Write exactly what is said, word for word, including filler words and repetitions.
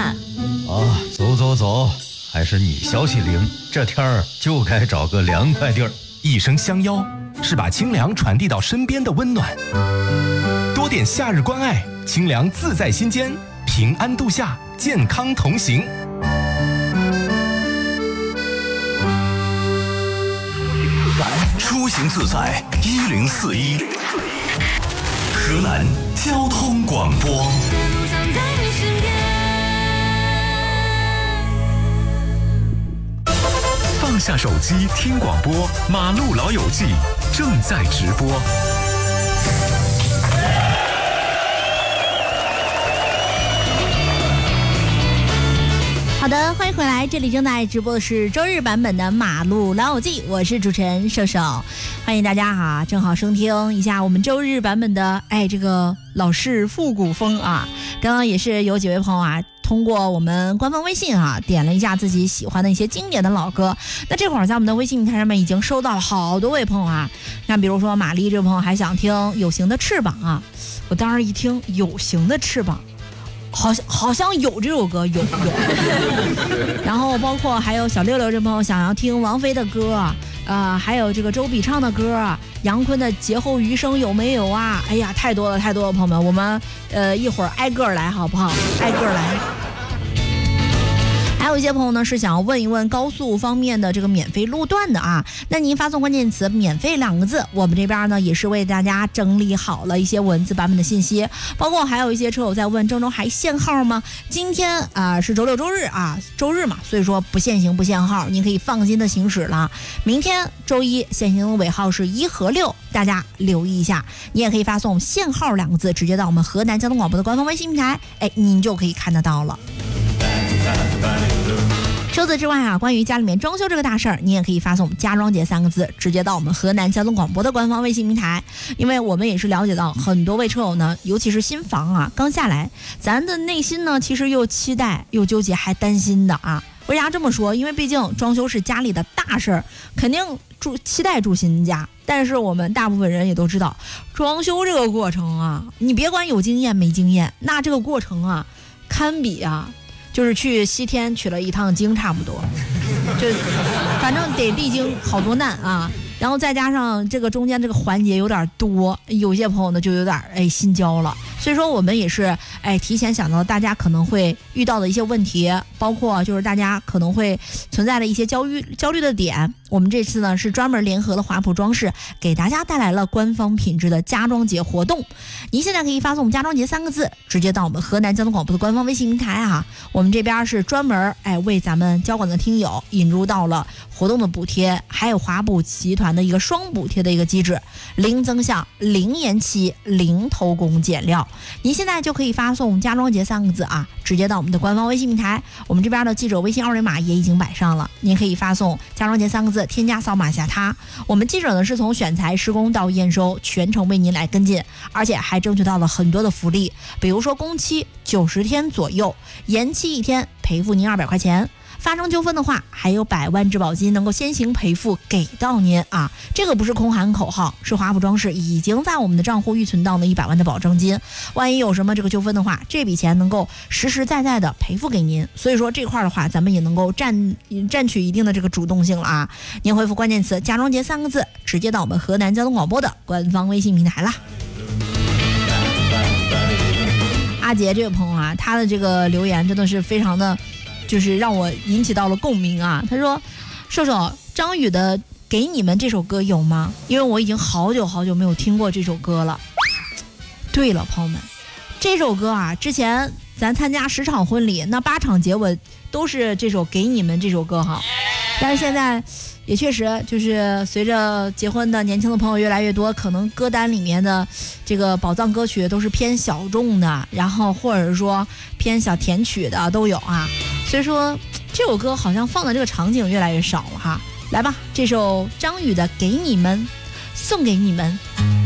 啊，走走走，还是你小起灵，这天儿就该找个凉快地儿。 一声相邀，是把清凉传递到身边的温暖。多点夏日关爱，清凉自在心间，平安度夏，健康同行。 出行自在一零四一，河南交通广播。放下手机听广播，马路老友记正在直播。 好的，欢迎回来，这里正在直播的是周日版本的马路老友记，我是主持人瘦瘦，欢迎大家哈，正好收听一下我们周日版本的哎这个老式复古风啊。刚刚也是有几位朋友啊通过我们官方微信啊点了一下自己喜欢的一些经典的老歌，那这会儿在我们的微信平台上面已经收到了好多位朋友啊，那比如说玛丽这位朋友还想听有形的翅膀啊，我当时一听有形的翅膀好像好像有这首歌，有有。然后包括还有小六六这朋友想要听王菲的歌啊，呃，还有这个周笔畅的歌啊，杨坤的《劫后余生》有没有啊？哎呀，太多了太多了，朋友们，我们呃一会儿挨个来好不好？挨个来。还有一些朋友呢是想要问一问高速方面的这个免费路段的啊，那您发送关键词免费两个字，我们这边呢也是为大家整理好了一些文字版本的信息，包括还有一些车友在问郑州还限号吗？今天啊、呃、是周六周日啊，周日嘛，所以说不限行不限号，您可以放心的行驶了。明天周一限行的尾号是一和六，大家留意一下。你也可以发送限号两个字直接到我们河南交通广播的官方微信平台，哎，您就可以看得到了。除此之外啊，关于家里面装修这个大事儿，你也可以发送家装节三个字直接到我们河南交通广播的官方微信平台，因为我们也是了解到很多位车友呢，尤其是新房啊刚下来，咱的内心呢其实又期待又纠结还担心的啊。为啥这么说？因为毕竟装修是家里的大事儿，肯定住期待住新家，但是我们大部分人也都知道，装修这个过程啊，你别管有经验没经验，那这个过程啊堪比啊就是去西天取了一趟经差不多，就反正得历经好多难啊，然后再加上这个中间这个环节有点多，有些朋友呢就有点哎心焦了，所以说我们也是哎提前想到大家可能会遇到的一些问题，包括就是大家可能会存在的一些焦虑焦虑的点。我们这次呢是专门联合了华普装饰，给大家带来了官方品质的家装节活动。您现在可以发送家装节三个字直接到我们河南交通广播的官方微信平台啊，我们这边是专门哎为咱们交管的听友引入到了活动的补贴，还有华普集团的一个双补贴的一个机制，零增项、零延期、零偷工减料。您现在就可以发送家装节三个字啊，直接到我们的官方微信平台，我们这边的记者微信二维码也已经摆上了，您可以发送家装节三个字，添加扫码下它。我们记者呢是从选材、施工到验收全程为您来跟进，而且还争取到了很多的福利，比如说工期九十天左右，延期一天赔付您二百块钱。发生纠纷的话，还有百万质保金能够先行赔付给到您啊！这个不是空喊口号，是华普装饰已经在我们的账户预存到了一百万的保证金，万一有什么这个纠纷的话，这笔钱能够实实在在的赔付给您。所以说这块的话，咱们也能够占占取一定的这个主动性了啊！您回复关键词家装节三个字，直接到我们河南交通广播的官方微信平台啦。阿杰这位朋友啊，他的这个留言真的是非常的就是让我引起到了共鸣啊！他说：“瘦瘦，张宇的《给你们》这首歌有吗？因为我已经好久好久没有听过这首歌了。”对了，朋友们，这首歌啊，之前咱参加十场婚礼，那八场结吻都是这首《给你们》这首歌哈。但是现在也确实就是随着结婚的年轻的朋友越来越多，可能歌单里面的这个宝藏歌曲都是偏小众的，然后或者是说偏小甜曲的都有啊。所以说这首歌好像放的这个场景越来越少了哈。来吧，这首张宇的《给你们》送给你们。